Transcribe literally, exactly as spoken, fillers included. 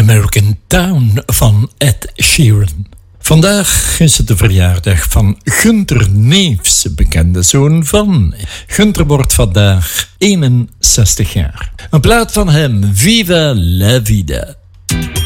American Town van Ed Sheeran. Vandaag is het de verjaardag van Gunter Neefs, bekende zoon van. Gunter wordt vandaag eenenzestig jaar. Een plaat van hem, Viva la Vida.